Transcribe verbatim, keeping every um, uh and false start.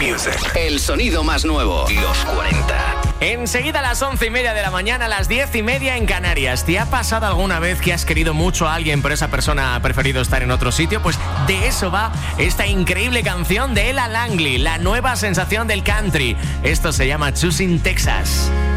Music. El sonido más nuevo. Los cuarenta. Enseguida a las once y media de la mañana, a las diez y media en Canarias. ¿Te ha pasado alguna vez que has querido mucho a alguien, pero esa persona ha preferido estar en otro sitio? Pues de eso va esta increíble canción de Ella Langley, la nueva sensación del country. Esto se llama Choosing Texas.